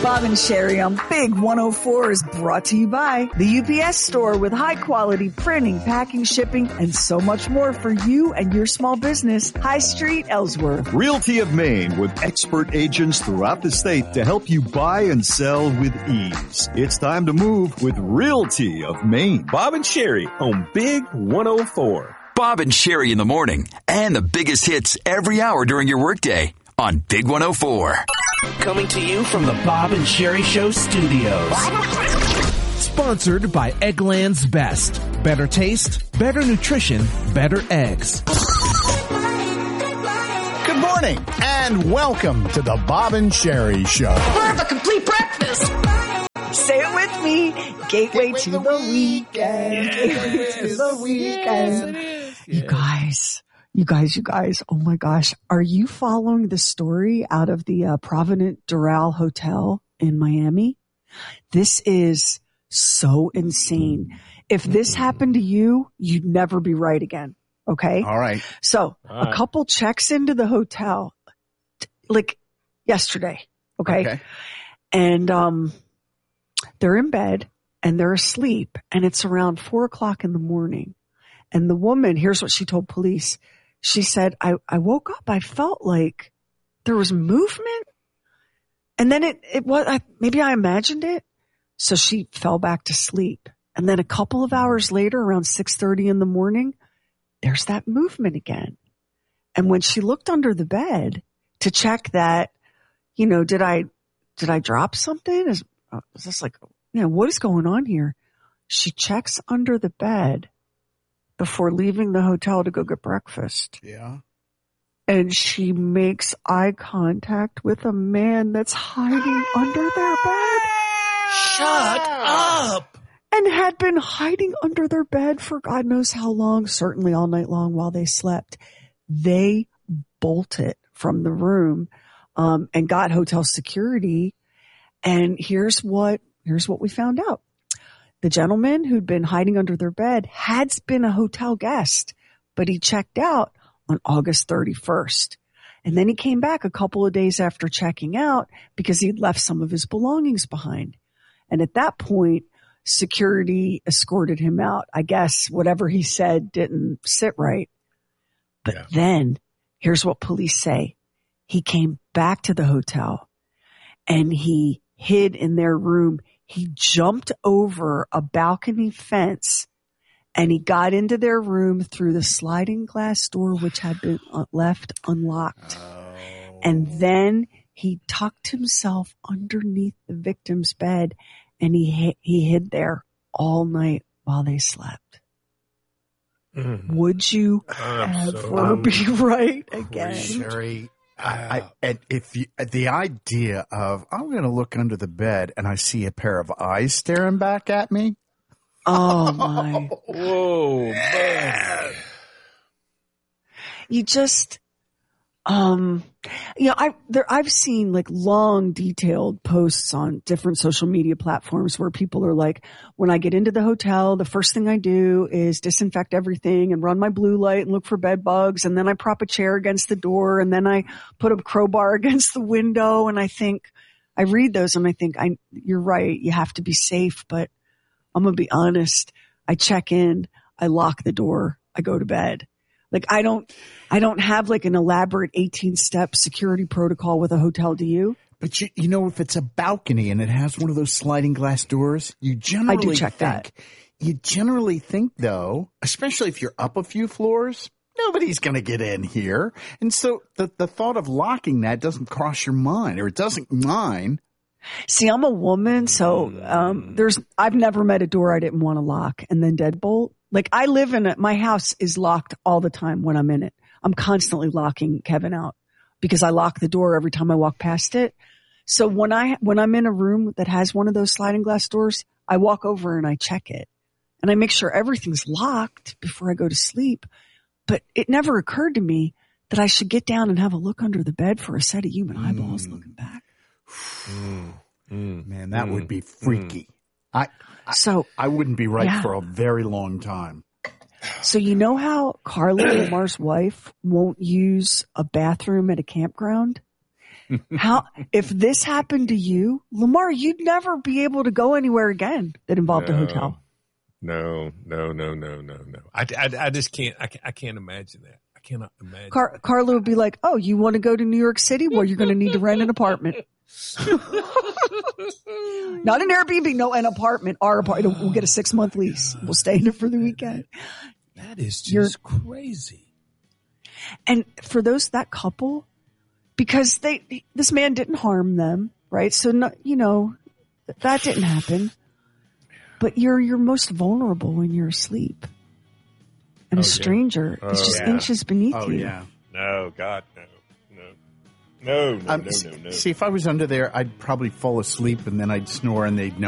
Bob and Sherry on Big 104 is brought to you by the UPS Store with high quality printing, packing, shipping, and so much more for you and your small business. High Street, Ellsworth. Realty of Maine with expert agents throughout the state to help you buy and sell with ease. It's time to move with Realty of Maine. Bob and Sherry on Big 104. Bob and Sherry in the morning and the biggest hits every hour during your workday on Big 104. Coming to you from the Bob and Sherry Show studios. Sponsored by Eggland's Best. Better taste, better nutrition, better eggs. Good morning and welcome to the Bob and Sherry Show. For the complete breakfast. Say it with me. Gateway to the weekend. Gateway to the weekend. You guys. Oh my gosh. Are you following the story out of the Provident Doral Hotel in Miami? This is so insane. If this happened to you, you'd never be right again. Okay. All right. So a couple checks into the hotel like yesterday. Okay. And, they're in bed and they're asleep and it's around 4:00 in the morning. And the woman, here's what she told police. She said, I woke up. I felt like there was movement. And then it was, maybe I imagined it. So she fell back to sleep. And then a couple of hours later, around 6:30 in the morning, there's that movement again. And when she looked under the bed to check that, did I drop something? Is this like, what is going on here? She checks under the bed before leaving the hotel to go get breakfast. Yeah. And she makes eye contact with a man that's hiding under their bed. Shut up! And had been hiding under their bed for God knows how long, certainly all night long while they slept. They bolted from the room, and got hotel security. And here's what we found out. The gentleman who'd been hiding under their bed had been a hotel guest, but he checked out on August 31st. And then he came back a couple of days after checking out because he'd left some of his belongings behind. And at that point, security escorted him out. I guess whatever he said didn't sit right. But then here's what police say. He came back to the hotel and he hid in their room. He jumped over a balcony fence and he got into their room through the sliding glass door, which had been left unlocked. And then he tucked himself underneath the victim's bed and he hid there all night while they slept. Would you ever be right again? Sherry, the idea of I'm going to look under the bed and I see a pair of eyes staring back at me. Oh my! Whoa, man! You just, I've seen like long, detailed posts on different social media platforms where people are like, when I get into the hotel, the first thing I do is disinfect everything and run my blue light and look for bed bugs. And then I prop a chair against the door and then I put a crowbar against the window. And I read those and I think, you're right. You have to be safe, but I'm going to be honest. I check in, I lock the door, I go to bed. Like I don't have like an elaborate 18-step security protocol with a hotel. Do you? But if it's a balcony and it has one of those sliding glass doors, you generally I do check that. You generally think though, especially if you're up a few floors, nobody's going to get in here. And so the thought of locking that doesn't cross your mind, or it doesn't mine. See, I'm a woman, so I've never met a door I didn't want to lock and then deadbolt. Like I live in my house is locked all the time when I'm in it. I'm constantly locking Kevin out because I lock the door every time I walk past it. So when I'm in a room that has one of those sliding glass doors, I walk over and I check it and I make sure everything's locked before I go to sleep. But it never occurred to me that I should get down and have a look under the bed for a set of human eyeballs looking back. Man, that would be freaky. I wouldn't be right for a very long time. So you know how Carly Lamar's wife won't use a bathroom at a campground? If this happened to you, Lamar, you'd never be able to go anywhere again that involved a hotel. No. I just can't. I can't imagine that. I cannot imagine. Carla would be like, "Oh, you want to go to New York City? Well, you're going to need to rent an apartment." Not an Airbnb, no, an apartment. Our apartment. We'll get a 6-month lease. We'll stay in it for the weekend. That is just crazy. And for that couple, because this man didn't harm them, right? So, that didn't happen. But you're most vulnerable when you're asleep. And a stranger is just inches beneath you. Yeah. No, God, no. No. See, if I was under there, I'd probably fall asleep and then I'd snore and they'd know